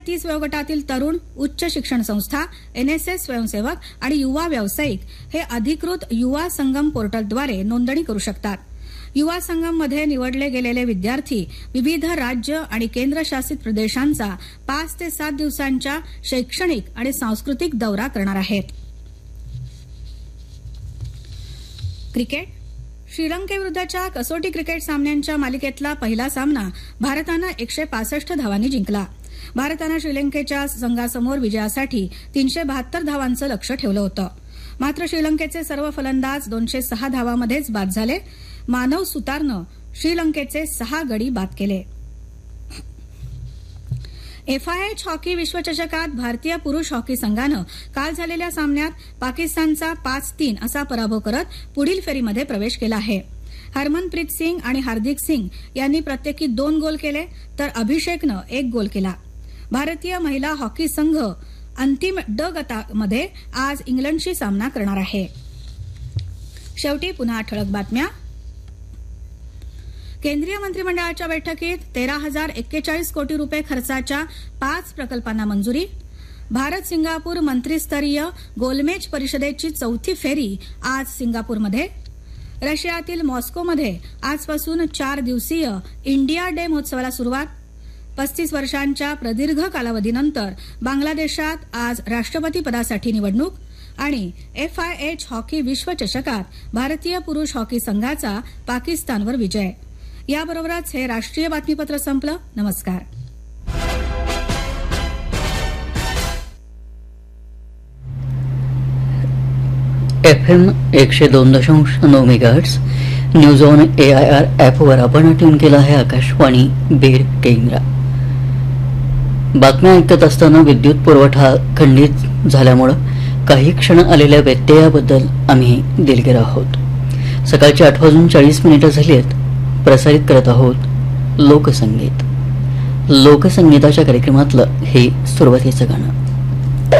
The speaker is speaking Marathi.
30 वयोगटातील तरुण, उच्च शिक्षण संस्था, एनएसएस स्वयंसेवक आणि युवा व्यावसायिक हे अधिकृत युवा संगम पोर्टलद्वारे नोंदणी करू शकतात. युवा संगम मध्ये निवडले गेलेले विद्यार्थी विविध राज्य आणि केंद्रशासित प्रदेशांचा 5 ते 7 दिवसांच्या शैक्षणिक आणि सांस्कृतिक दौरा करणार आहेत. क्रिकेट. श्रीलंकेविरुद्धच्या कसोटी क्रिकेट सामन्यांच्या मालिकेतला पहिला सामना भारतानं 165 धावांनी जिंकला. भारतानं श्रीलंकेच्या संघासमोर विजयासाठी 372 धावांचं लक्ष्य ठेवलं होतं. मात्र श्रीलंकेचे सर्व फलंदाज 206 धावांमध्येच बाद झाले. मानव सुतारनं श्रीलंकेचे 6 गडी बाद केले. FIH हॉकी विश्वचषकात भारतीय पुरुष हॉकी संघानं काल झालेल्या सामन्यात पाकिस्तानचा 5-3 असा पराभव करत पुढील फेरीमध्ये प्रवेश केला आहे. हरमनप्रीत सिंग आणि हार्दिक सिंग यांनी प्रत्येकी 2 गोल केले तर अभिषेकनं 1 गोल केला. भारतीय महिला हॉकी संघ अंतिम ड गटामध्ये आज इंग्लंडशी सामना करणार आहे. शेवटी पुन्हा ठळक बातम्या. केंद्रीय मंत्रिमंडळाच्या बैठकीत 13,041 कोटी रुपये खर्चाच्या 5 प्रकल्पांना मंजुरी. भारत सिंगापूर मंत्रिस्तरीय गोलमेज परिषदेची 4थी फेरी आज सिंगापूरमध्ये. रशियातील मॉस्कोमध्ये आजपासून 4 दिवसीय इंडिया डे महोत्सवाला सुरुवात. 35 वर्षांच्या प्रदीर्घ कालावधीनंतर बांगलादेशात आज राष्ट्रपती पदासाठी निवडणूक. आणि FIH हॉकी विश्वचषकात भारतीय पुरुष हॉकी संघाचा पाकिस्तानवर विजय. याबरोबरच हे राष्ट्रीय बातमीपत्र संपलं. नमस्कार. FM 102.9 megahertz news on AIR ॲपवर आपण ट्यून केला आहे. आकाशवाणी बीड केंद्र. बातम्या ऐकत असताना विद्युत पुरवठा खंडित झाल्यामुळे काही क्षण आलेल्या व्यत्ययाबद्दल आम्ही दिलगीर आहोत. सकाळची 8:40 झाली आहेत. प्रसारित करत आहोत लोकसंगीत. लोकसंगीताच्या कार्यक्रमातलं हे सुरुवातीचं गाणं.